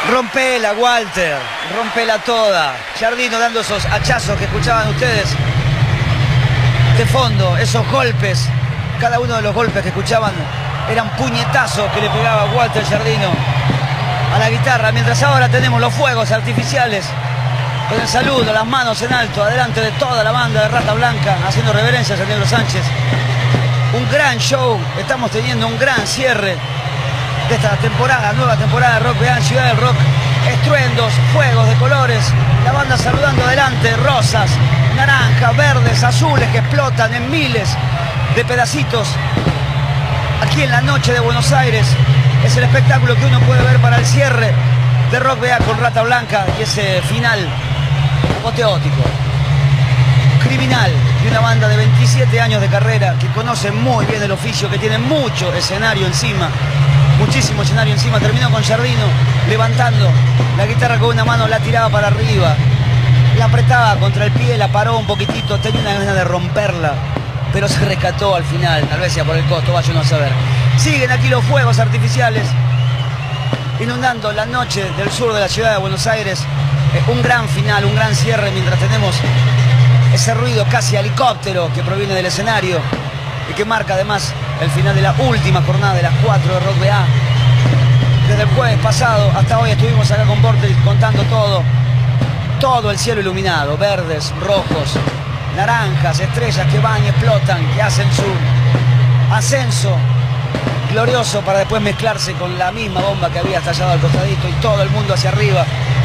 Rompela, Walter, rompela toda. Giardino dando esos hachazos que escuchaban ustedes de fondo, esos golpes. Cada uno de los golpes que escuchaban eran puñetazos que le pegaba Walter Giardino a la guitarra. Mientras ahora tenemos los fuegos artificiales con el saludo, las manos en alto, adelante de toda la banda de Rata Blanca, haciendo reverencias al Negro Sánchez. Un gran show, estamos teniendo un gran cierre de esta temporada, nueva temporada de Rock BA en Ciudad del Rock. Estruendos, fuegos de colores, la banda saludando adelante, rosas, naranjas, verdes, azules que explotan en miles de pedacitos. Aquí en la noche de Buenos Aires es el espectáculo que uno puede ver para el cierre de Rock BA con Rata Blanca y ese final apoteótico, criminal, de una banda de 27 años de carrera que conoce muy bien el oficio, que tiene mucho escenario encima. Muchísimo escenario encima. Terminó con Giardino levantando la guitarra con una mano, la tiraba para arriba, la apretaba contra el pie, la paró un poquitito, tenía una gana de romperla, pero se rescató al final, tal vez sea por el costo, vaya uno a saber. Siguen aquí los fuegos artificiales inundando la noche del sur de la ciudad de Buenos Aires. Un gran final, un gran cierre, mientras tenemos ese ruido casi helicóptero que proviene del escenario y que marca además el final de la última jornada de las 4 de Rock BA. Desde el jueves pasado hasta hoy estuvimos acá con Vortex contando todo el cielo iluminado, verdes, rojos, naranjas, estrellas que van y explotan, que hacen su ascenso glorioso para después mezclarse con la misma bomba que había estallado al costadito y todo el mundo hacia arriba.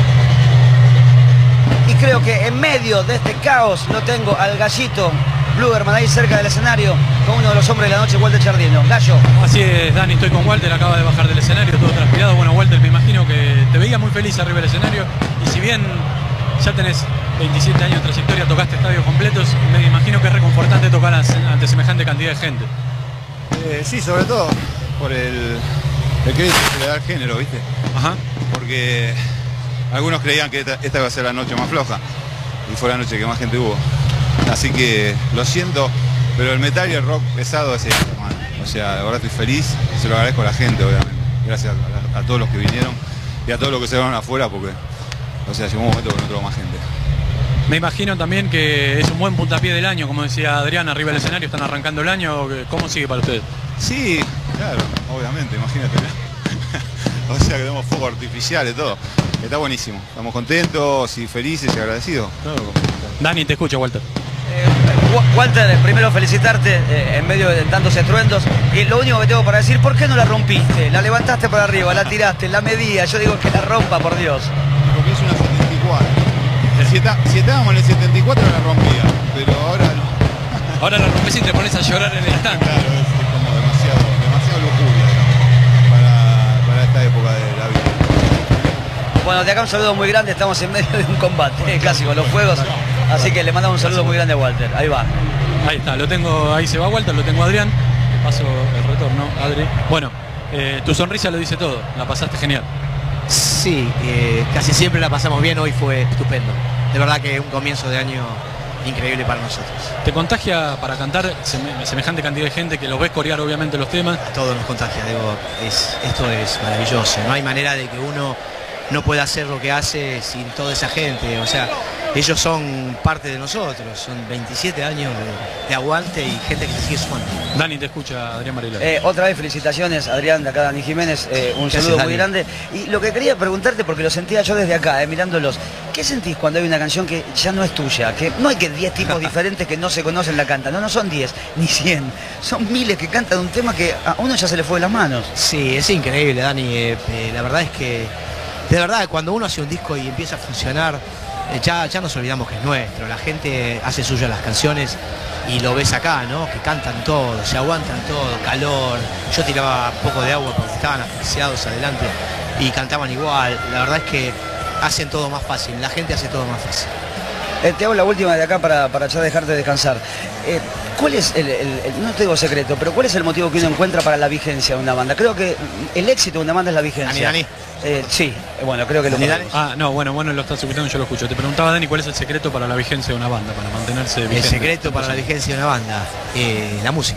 Y creo que en medio de este caos lo tengo al gallito Blugerman ahí cerca del escenario con uno de los hombres de la noche, Walter Giardino. Gallo. Así es, Dani, estoy con Walter, acaba de bajar del escenario, todo transpirado. Bueno, Walter, me imagino que te veía muy feliz arriba del escenario y si bien ya tenés 27 años de trayectoria, tocaste estadios completos, me imagino que es reconfortante tocar ante semejante cantidad de gente. Sí, sobre todo por el crédito que le da el género, ¿viste? Ajá. Porque algunos creían que esta iba a ser la noche más floja y fue la noche que más gente hubo. Así que lo siento, pero el metal y el rock pesado es esto, man. O sea, la verdad estoy feliz y se lo agradezco a la gente, obviamente. Gracias a todos los que vinieron y a todos los que se van afuera, porque, o sea, llegó un momento que no tuvo más gente. Me imagino también que es un buen puntapié del año, como decía Adrián, arriba del escenario, están arrancando el año. ¿Cómo sigue para ustedes? Sí, claro, obviamente, imagínate. O sea, que tenemos fuegos artificiales, todo. Está buenísimo, estamos contentos y felices y agradecidos. Claro. Dani, te escucho, Walter. Walter, primero felicitarte en medio de tantos estruendos. Y lo único que tengo para decir, ¿por qué no la rompiste? La levantaste para arriba, la tiraste, la medía. Yo digo que la rompa, por Dios. Porque es una 74. Si estábamos en el 74 la rompía, pero ahora no. Ahora la rompes y te pones a llorar en el stand. Claro, es como demasiado lujuria, digamos, para esta época de la vida. Bueno, de acá un saludo muy grande, estamos en medio de un combate clásico, los fuegos. Así que le mandamos un saludo muy grande a Walter. Ahí va. Ahí está, lo tengo, ahí se va Walter, lo tengo a Adrián. Te paso el retorno, Adri. Bueno, tu sonrisa lo dice todo, la pasaste genial. Sí, casi siempre la pasamos bien, hoy fue estupendo. De verdad que un comienzo de año increíble para nosotros. ¿Te contagia para cantar semejante cantidad de gente que los ves corear obviamente los temas? A todos nos contagia, digo, esto es maravilloso. No hay manera de que uno no pueda hacer lo que hace sin toda esa gente. O sea, ellos son parte de nosotros, son 27 años de aguante y gente que te sigue sumando. Dani, te escucha Adrián Mariela. Otra vez felicitaciones, Adrián, de acá Dani Jiménez, un saludo muy grande. Y lo que quería preguntarte, porque lo sentía yo desde acá, mirándolos, ¿qué sentís cuando hay una canción que ya no es tuya? Que no hay que 10 tipos diferentes que no se conocen la cantan, no son 10, ni 100, son miles que cantan un tema que a uno ya se le fue de las manos. Sí, es increíble, Dani, la verdad es que, de verdad, cuando uno hace un disco y empieza a funcionar, ya nos olvidamos que es nuestro, la gente hace suya las canciones y lo ves acá, ¿no? Que cantan todo, se aguantan todo, calor, yo tiraba poco de agua porque estaban asfixiados adelante y cantaban igual, la verdad es que hacen todo más fácil, la gente hace todo más fácil. Te hago la última de acá para ya dejarte descansar. ¿Cuál es no te digo secreto, pero cuál es el motivo que uno encuentra para la vigencia de una banda? Creo que el éxito de una banda es la vigencia. Dani. Sí, bueno, creo que lo Dani. Ah, no, bueno, lo estás escuchando, yo lo escucho. Te preguntaba, Dani, ¿cuál es el secreto para la vigencia de una banda, para mantenerse vigente? El secreto para la vigencia de una banda, la música.